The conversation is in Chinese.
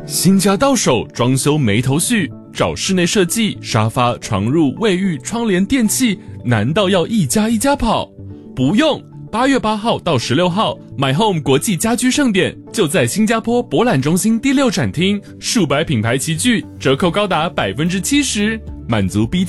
新家到手，装修没头绪，找室内设计、沙发、床褥、卫浴、窗帘、电器，难道要一家一家跑？不用，8月8号到16号，My Home 国际家居盛典就在新加坡博览中心第6展厅，数百品牌齐聚，折扣高达70%，满足 BT